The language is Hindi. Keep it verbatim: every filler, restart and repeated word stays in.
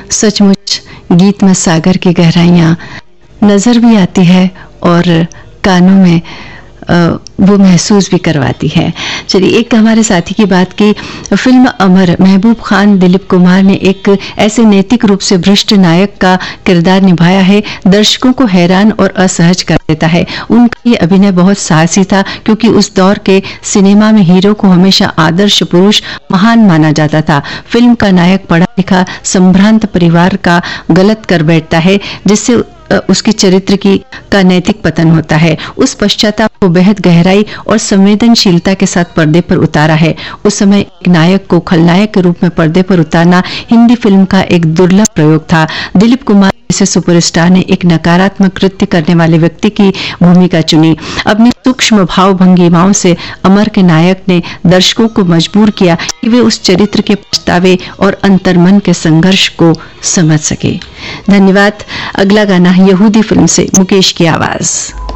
सचमुच गीत में सागर की गहराइयाँ नज़र भी आती है और कानों में वो महसूस भी करवाती है। चलिए, एक हमारे साथी की बात की। फिल्म अमर, महबूब खान दिलीप कुमार ने एक ऐसे नैतिक रूप से भ्रष्ट नायक का किरदार निभाया है, दर्शकों को हैरान और असहज कर देता है। उनका ये अभिनय बहुत साहसी था, क्योंकि उस दौर के सिनेमा में हीरो को हमेशा आदर्श पुरुष, महान माना जाता था। फिल्म का नायक पढ़ा लिखा संभ्रांत परिवार का गलत कर बैठता है, जिससे उसके चरित्र की का नैतिक पतन होता है। उस पश्चाताप को बेहद गहराई और संवेदनशीलता के साथ पर्दे पर उतारा है। उस समय एक नायक को खलनायक के रूप में पर्दे पर उतारना हिंदी फिल्म का एक दुर्लभ प्रयोग था। दिलीप कुमार जैसे सुपरस्टार ने एक नकारात्मक कृत्य करने वाले व्यक्ति की भूमिका चुनी। अपनी सूक्ष्म भाव भंगिमाओं से अमर के नायक ने दर्शकों को मजबूर किया कि वे उस चरित्र के पछतावे और अंतर्मन के संघर्ष को समझ सके। धन्यवाद। अगला गाना यहूदी फिल्म से मुकेश की आवाज।